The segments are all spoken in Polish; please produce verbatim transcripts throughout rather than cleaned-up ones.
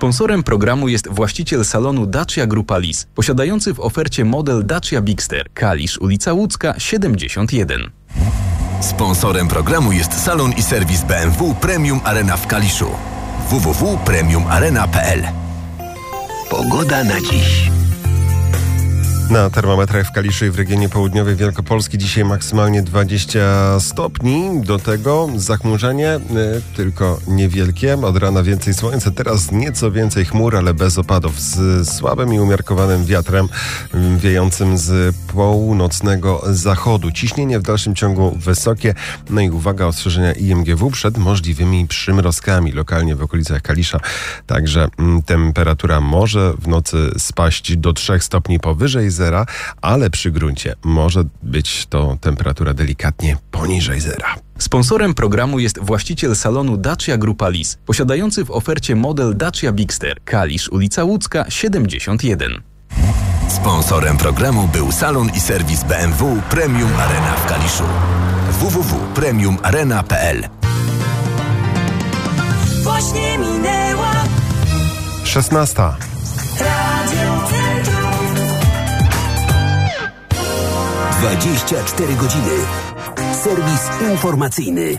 Sponsorem programu jest właściciel salonu Dacia Grupa Lis, posiadający w ofercie model Dacia Bigster, Kalisz, ulica Łódzka, siedemdziesiąt jeden. Sponsorem programu jest salon i serwis B M W Premium Arena w Kaliszu. w w w kropka premium arena kropka p l. Pogoda na dziś. Na termometrach w Kaliszu i w regionie południowej Wielkopolski dzisiaj maksymalnie dwadzieścia stopni. Do tego zachmurzenie, y, tylko niewielkie. Od rana więcej słońca, teraz nieco więcej chmur, ale bez opadów. Z słabym i umiarkowanym wiatrem y, wiejącym z północnego zachodu. Ciśnienie w dalszym ciągu wysokie. No i uwaga, ostrzeżenia I M G W przed możliwymi przymrozkami lokalnie w okolicach Kalisza. Także y, temperatura może w nocy spaść do trzech stopni powyżej zera, ale przy gruncie może być to temperatura delikatnie poniżej zera. Sponsorem programu jest właściciel salonu Dacia Grupa Lis, posiadający w ofercie model Dacia Bigster, Kalisz, ulica Łódzka, siedemdziesiąt jeden. Sponsorem programu był salon i serwis B M W Premium Arena w Kaliszu. w w w kropka premium arena kropka p l. Właśnie minęła szesnasta. dwadzieścia cztery godziny. Serwis informacyjny.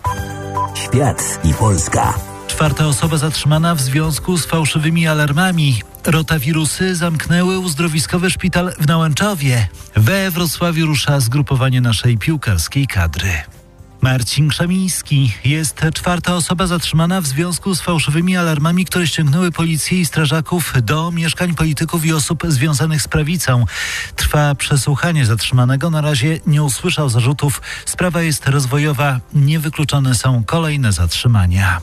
Świat i Polska. Czwarta osoba zatrzymana w związku z fałszywymi alarmami. Rotawirusy zamknęły uzdrowiskowy szpital w Nałęczowie. We Wrocławiu rusza zgrupowanie naszej piłkarskiej kadry. Marcin Krzemiński. Jest czwarta osoba zatrzymana w związku z fałszywymi alarmami, które ściągnęły policję i strażaków do mieszkań polityków i osób związanych z prawicą. Trwa przesłuchanie zatrzymanego. Na razie nie usłyszał zarzutów. Sprawa jest rozwojowa. Niewykluczone są kolejne zatrzymania.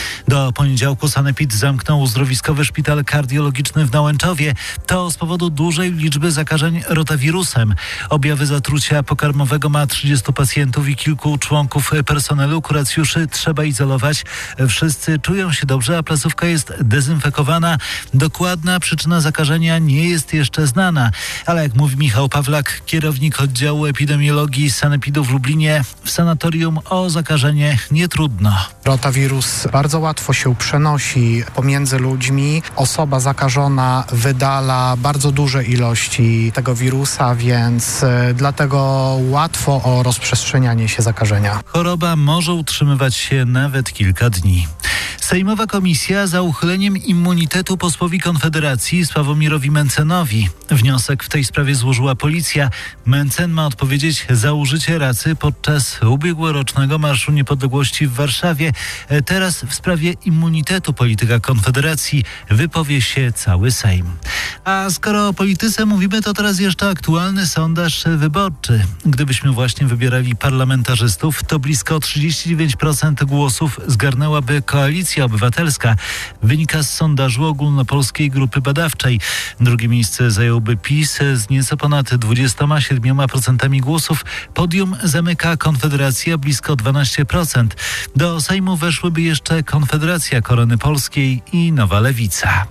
Do poniedziałku Sanepid zamknął uzdrowiskowy szpital kardiologiczny w Nałęczowie. To z powodu dużej liczby zakażeń rotawirusem. Objawy zatrucia pokarmowego ma trzydziestu pacjentów i kilku członków personelu. Kuracjuszy trzeba izolować. Wszyscy czują się dobrze, a placówka jest dezynfekowana. Dokładna przyczyna zakażenia nie jest jeszcze znana. Ale jak mówi Michał Pawlak, kierownik oddziału epidemiologii Sanepidu w Lublinie, w sanatorium o zakażenie nie trudno. Rotawirus bardzo łatwo się przenosi pomiędzy ludźmi. Osoba zakażona wydala bardzo duże ilości tego wirusa, więc dlatego łatwo o rozprzestrzenianie się zakażenia. Choroba może utrzymywać się nawet kilka dni. Sejmowa komisja za uchyleniem immunitetu posłowi Konfederacji Sławomirowi Mentzenowi. Wniosek w tej sprawie złożyła policja. Mentzen ma odpowiedzieć za użycie racy podczas ubiegłorocznego Marszu Niepodległości w Warszawie. Teraz w sprawie immunitetu polityka Konfederacji wypowie się cały Sejm. A skoro o polityce mówimy, to teraz jeszcze aktualny sondaż wyborczy. Gdybyśmy właśnie wybierali parlamentarzystów, to blisko trzydzieści dziewięć procent głosów zgarnęłaby Koalicja Obywatelska. Wynika z sondażu Ogólnopolskiej Grupy Badawczej. Drugie miejsce zająłby PiS z nieco ponad dwudziestoma siedmioma procentami głosów. Podium zamyka Konfederacja blisko dwanaście procent. Do Sejmu weszłyby jeszcze Konfederacja Korony Polskiej i Nowa Lewica.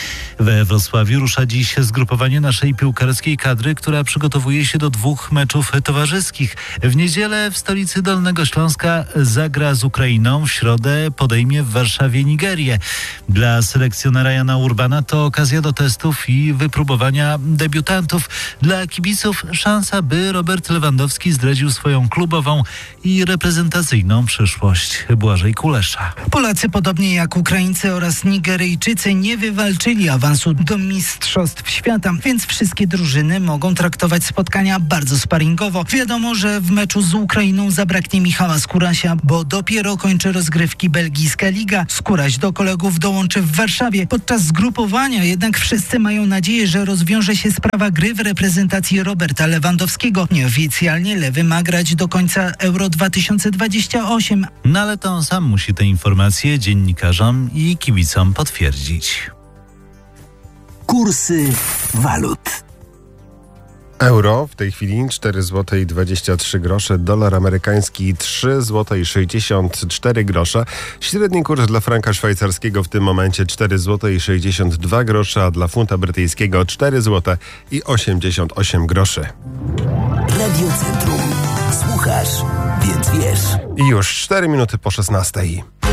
We Wrocławiu rusza dziś zgrupowanie naszej piłkarskiej kadry, która przygotowuje się do dwóch meczów towarzyskich. W niedzielę w stolicy Dolnego Śląska zagra z Ukrainą, w środę podejmie w Warszawie Nigerię. Dla selekcjonera Jana Urbana to okazja do testów i wypróbowania debiutantów. Dla kibiców szansa, by Robert Lewandowski zdradził swoją klubową i reprezentacyjną przyszłość. Błażej Kulesza. Polacy, podobnie jak Ukraińcy oraz Nigeryjczycy, nie wywalczyli awansu do Mistrzostw Świata, więc wszystkie drużyny mogą traktować spotkania bardzo sparingowo. Wiadomo, że w meczu z Ukrainą zabraknie Michała Skórasia, bo dopiero kończy rozgrywki belgijska liga. Skóraś do kolegów dołączy w Warszawie. Podczas zgrupowania jednak wszyscy mają nadzieję, że rozwiąże się sprawa gry w reprezentacji Roberta Lewandowskiego. Nieoficjalnie Lewy ma grać do końca Euro dwa tysiące dwudziestego ósmego. No ale to on sam musi te informacje dziennikarzom i kibicom potwierdzić. Kursy walut. Euro w tej chwili cztery złote dwadzieścia trzy grosze, dolar amerykański trzy złote sześćdziesiąt cztery grosze, średni kurs dla franka szwajcarskiego w tym momencie cztery złote sześćdziesiąt dwa grosze, a dla funta brytyjskiego cztery złote osiemdziesiąt osiem groszy. Radio Centrum. Słuchasz, więc wiesz. I już cztery minuty po szesnastej.